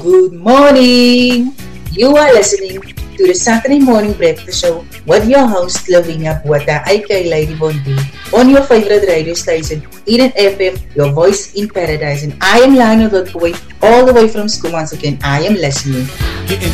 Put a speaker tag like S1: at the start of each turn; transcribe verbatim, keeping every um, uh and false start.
S1: Good morning! You are listening to the Saturday Morning Breakfast Show with your host, Lavinia Buata, aka Lady Bondi, on your favorite radio station, Eden F M, your voice in paradise. And I am Lionel Dotboy, all the way from school once again. I am listening.